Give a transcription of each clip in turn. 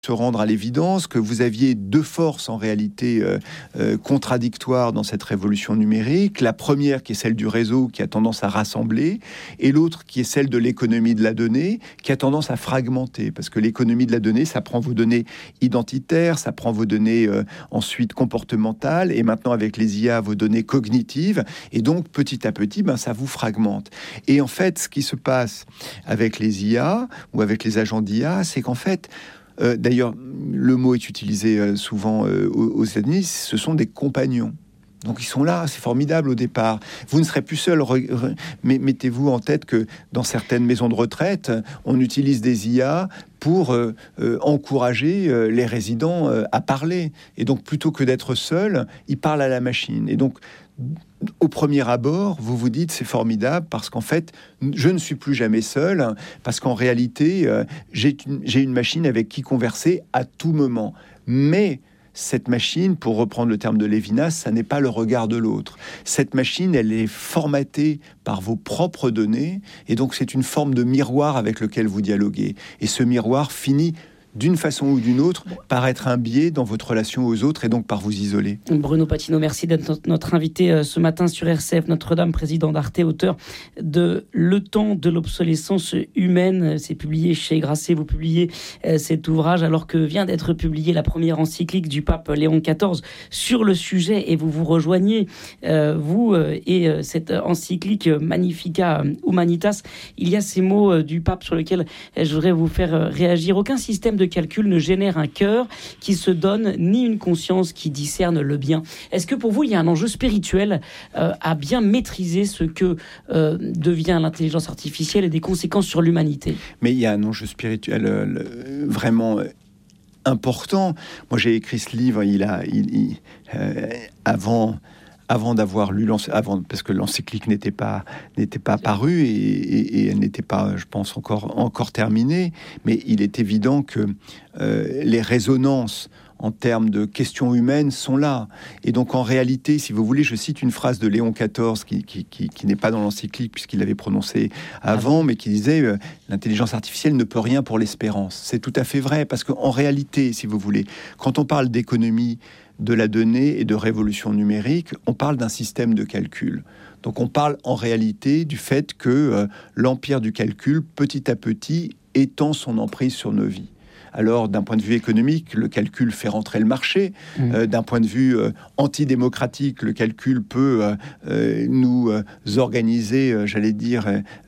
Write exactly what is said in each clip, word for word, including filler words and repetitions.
se rendre à l'évidence que vous aviez deux forces en réalité euh, euh, contradictoires dans cette révolution numérique. La première qui est celle du réseau qui a tendance à rassembler et l'autre qui est celle de l'économie de la donnée qui a tendance à fragmenter, parce que l'économie de la donnée, ça prend vos données identitaires, ça prend vos données euh, ensuite comportementales et maintenant avec les I A, vos données cognitives, et donc petit à petit, ben, ça vous fragmente. Et en fait, ce qui se passe avec les I A ou avec les agents d'I A, c'est qu'en fait, Euh, d'ailleurs, le mot est utilisé euh, souvent euh, aux, aux États-Unis, ce sont des compagnons. Donc ils sont là, c'est formidable au départ. Vous ne serez plus seul. Re, re, mais mettez-vous en tête que dans certaines maisons de retraite, on utilise des I A pour euh, euh, encourager euh, les résidents euh, à parler. Et donc plutôt que d'être seul, ils parlent à la machine. Et donc au premier abord, vous vous dites c'est formidable parce qu'en fait, je ne suis plus jamais seul, parce qu'en réalité, euh, j'ai une, j'ai une machine avec qui converser à tout moment. Mais cette machine, pour reprendre le terme de Lévinas, ça n'est pas le regard de l'autre. Cette machine, elle est formatée par vos propres données, et donc c'est une forme de miroir avec lequel vous dialoguez. Et ce miroir finit d'une façon ou d'une autre, par être un biais dans votre relation aux autres et donc par vous isoler. Bruno Patino, merci d'être notre invité ce matin sur R C F Notre-Dame, président d'Arte, auteur de Le temps de l'obsolescence humaine. C'est publié chez Grasset, vous publiez cet ouvrage alors que vient d'être publiée la première encyclique du pape Léon quatorze sur le sujet, et vous vous rejoignez, euh, vous et cette encyclique Magnificat Humanitas. Il y a ces mots du pape sur lesquels je voudrais vous faire réagir. Aucun système de calcul ne génère un cœur qui se donne, ni une conscience qui discerne le bien. Est-ce que pour vous, il y a un enjeu spirituel euh, à bien maîtriser ce que euh, devient l'intelligence artificielle et des conséquences sur l'humanité? Mais il y a un enjeu spirituel euh, le, vraiment euh, important. Moi, j'ai écrit ce livre, il a, il, il, euh, avant... avant d'avoir lu, avant, parce que l'encyclique n'était pas, n'était pas parue et, et, et elle n'était pas, je pense, encore, encore terminée, mais il est évident que euh, les résonances en termes de questions humaines sont là. Et donc, en réalité, si vous voulez, je cite une phrase de Léon quatorze qui, qui, qui, qui n'est pas dans l'encyclique puisqu'il l'avait prononcée avant, mais qui disait euh, « L'intelligence artificielle ne peut rien pour l'espérance ». C'est tout à fait vrai, parce qu'en réalité, si vous voulez, quand on parle d'économie de la donnée et de révolution numérique, on parle d'un système de calcul. Donc on parle en réalité du fait que euh, l'empire du calcul, petit à petit, étend son emprise sur nos vies. Alors, d'un point de vue économique, le calcul fait rentrer le marché. Mmh. Euh, d'un point de vue euh, antidémocratique, le calcul peut euh, euh, nous euh, organiser, euh, j'allais dire,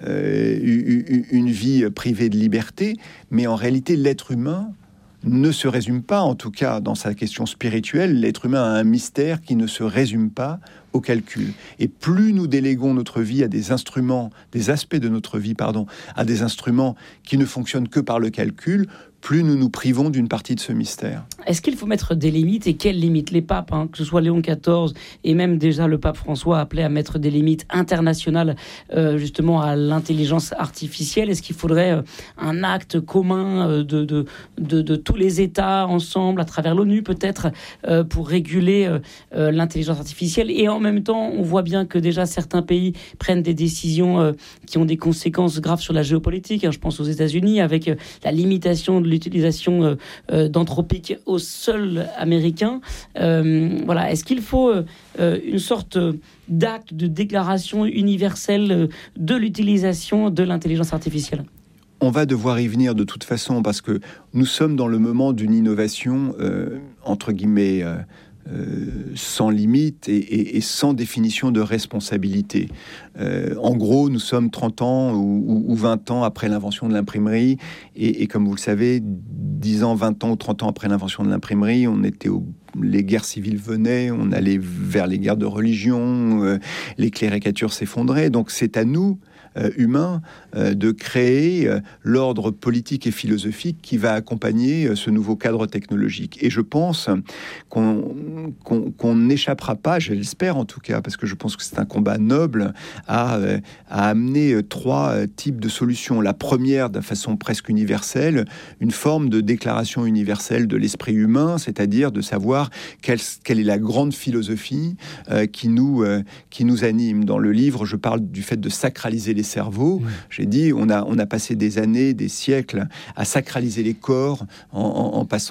euh, une vie privée de liberté. Mais en réalité, l'être humain ne se résume pas, en tout cas dans sa question spirituelle, l'être humain a un mystère qui ne se résume pas au calcul. Et plus nous déléguons notre vie à des instruments, des aspects de notre vie, pardon, à des instruments qui ne fonctionnent que par le calcul, plus nous nous privons d'une partie de ce mystère. Est-ce qu'il faut mettre des limites, et quelles limites? Les papes, hein, que ce soit Léon quatorze et même déjà le pape François, appelait à mettre des limites internationales euh, justement à l'intelligence artificielle. Est-ce qu'il faudrait euh, un acte commun euh, de, de, de, de tous les États ensemble, à travers l'ONU peut-être, euh, pour réguler euh, euh, l'intelligence artificielle? Et en même temps, on voit bien que déjà certains pays prennent des décisions euh, qui ont des conséquences graves sur la géopolitique. Hein, je pense aux États-Unis, avec euh, la limitation de l'utilisation euh, euh, d'anthropique au sol américain. Euh, voilà. Est-ce qu'il faut euh, une sorte d'acte de déclaration universelle de l'utilisation de l'intelligence artificielle? On va devoir y venir de toute façon, parce que nous sommes dans le moment d'une innovation, euh, entre guillemets, euh, Euh, sans limite et, et, et sans définition de responsabilité. Euh, en gros, nous sommes trente ans ou, ou vingt ans après l'invention de l'imprimerie, et, et comme vous le savez, dix ans, vingt ans ou trente ans après l'invention de l'imprimerie, on était au les guerres civiles venaient, on allait vers les guerres de religion, euh, les cléricatures s'effondraient. Donc c'est à nous, euh, humains, euh, de créer euh, l'ordre politique et philosophique qui va accompagner euh, ce nouveau cadre technologique. Et je pense qu'on qu'on, qu'on n'échappera pas, je l'espère en tout cas, parce que je pense que c'est un combat noble, à, euh, à amener euh, trois euh, types de solutions. La première, de façon presque universelle, une forme de déclaration universelle de l'esprit humain, c'est-à-dire de savoir Quelle, quelle est la grande philosophie euh, qui, nous, euh, qui nous anime. Dans le livre, je parle du fait de sacraliser l'esprit les cerveaux. Mmh. J'ai dit, on a, on a passé des années, des siècles à sacraliser les corps en, en, en passant